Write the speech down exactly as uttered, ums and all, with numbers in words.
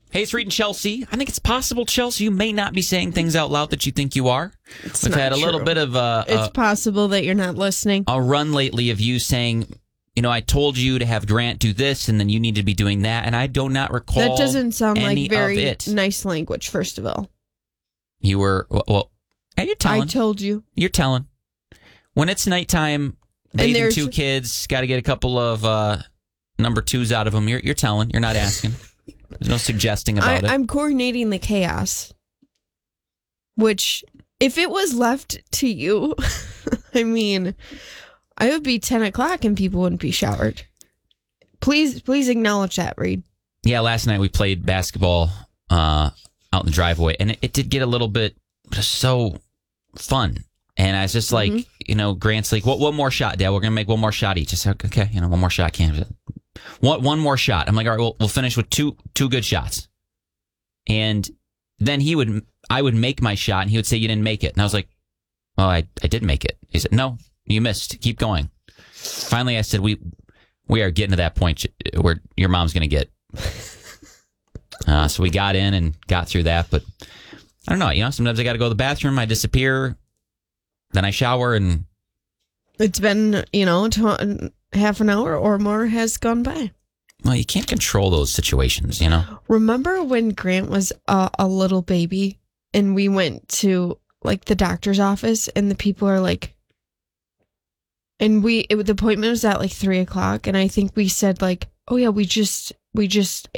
Hey, it's Reed and Chelsea. I think it's possible, Chelsea, you may not be saying things out loud that you think you are. It's We've not had a true. little bit of a, It's a, possible that you're not listening. a run lately of you saying, you know, I told you to have Grant do this, and then you need to be doing that, and I do not recall That doesn't sound any like very of it. nice language, first of all. You were, well, well hey, you're telling. I told you. You're telling. When it's nighttime, bathing there's- two kids, got to get a couple of uh, number twos out of them. You're, you're telling. You're not asking. There's no suggesting about I, it. I'm coordinating the chaos, which, if it was left to you, I mean, I would be ten o'clock and people wouldn't be showered. Please, please acknowledge that, Reed. Yeah, last night we played basketball uh, out in the driveway, and it, it did get a little bit just so fun. And I was just like, Mhm. you know, Grant's like, what, one more shot, Dad. We're going to make one more shot each. I said, okay, you know, one more shot. Can't One, one more shot. I'm like, all right, we'll, we'll finish with two two good shots. And then he would, I would make my shot, and he would say, you didn't make it. And I was like, well, I, I did make it. He said, no, you missed. Keep going. Finally, I said, we we are getting to that point where your mom's going to get. Uh, so we got in and got through that. But I don't know. You know, sometimes I got to go to the bathroom. I disappear. Then I shower, and It's been, you know, tw- half an hour or more has gone by. well, you can't control those situations, you know? Remember when Grant was a, a little baby and we went to like the doctor's office and the people are like, and we, it, the appointment was at like three o'clock. And I think we said like, oh yeah, we just, we just